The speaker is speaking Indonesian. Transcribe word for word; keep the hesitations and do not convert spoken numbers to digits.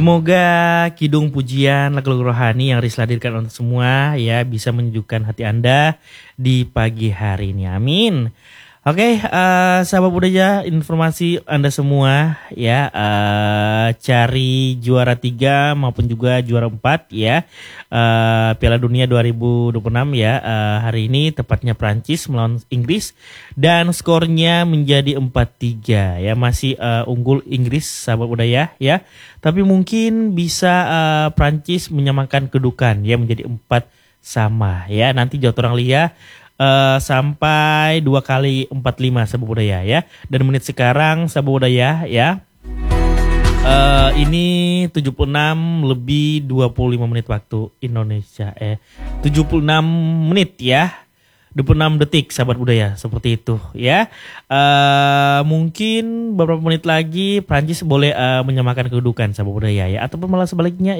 Semoga kidung pujian lagu-lagu rohani yang Rizla hadirkan untuk semua ya bisa menyejukkan hati Anda di pagi hari ini. Amin. Oke, eh, sahabat budaya, informasi Anda semua ya, eh, cari juara tiga maupun juga juara empat ya, eh, Piala Dunia dua ribu dua puluh enam ya, eh, hari ini tepatnya Prancis melawan Inggris dan skornya menjadi empat tiga ya, masih eh, unggul Inggris sahabat budaya ya, tapi mungkin bisa eh, Prancis menyamakan kedudukan ya menjadi empat sama ya, nanti jauh orang lihat Uh, sampai dua kali empat lima sahabat budaya ya. Dan menit sekarang sahabat budaya ya, uh, ini tujuh puluh enam lebih dua puluh lima menit waktu Indonesia eh tujuh puluh enam menit ya, dua puluh enam detik sahabat budaya, seperti itu ya. Uh, mungkin beberapa menit lagi Prancis boleh uh, menyamakan kedudukan sahabat budaya ya, ataupun malah sebaliknya